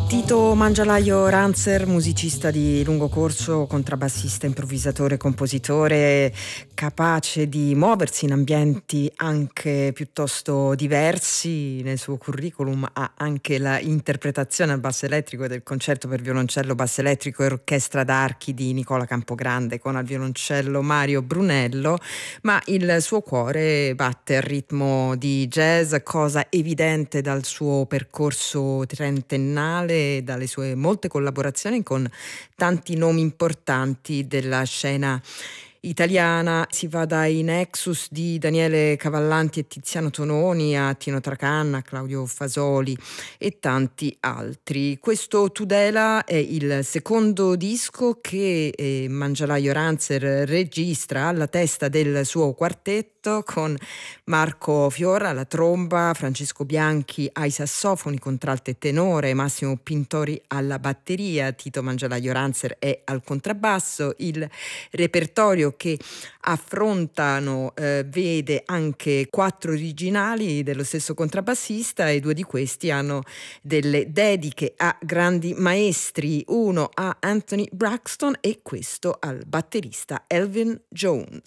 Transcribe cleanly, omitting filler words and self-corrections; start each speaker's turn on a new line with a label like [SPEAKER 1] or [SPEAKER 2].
[SPEAKER 1] Tito Mangialaio Ranzer, musicista di lungo corso, contrabbassista, improvvisatore, compositore, capace di muoversi in ambienti anche piuttosto diversi. Nel suo curriculum ha anche la interpretazione al basso elettrico del concerto per violoncello, basso elettrico e orchestra d'archi di Nicola Campogrande con al violoncello Mario Brunello, ma il suo cuore batte al ritmo di jazz, cosa evidente dal suo percorso trentennale, dalle sue molte collaborazioni con tanti nomi importanti della scena italiana. Si va dai Nexus di Daniele Cavallanti e Tiziano Tononi a Tino Tracanna, Claudio Fasoli e tanti altri. Questo Tudela è il secondo disco che Mangialaio Ranzer registra alla testa del suo quartetto, con Marco Fiora alla tromba, Francesco Bianchi ai sassofoni, contralto e tenore, Massimo Pintori alla batteria, Tito Mangialaio Ranzer è al contrabbasso. Il repertorio che affrontano vede anche 4 originali dello stesso contrabbassista, e 2 di questi hanno delle dediche a grandi maestri, uno a Anthony Braxton e questo al batterista Elvin Jones.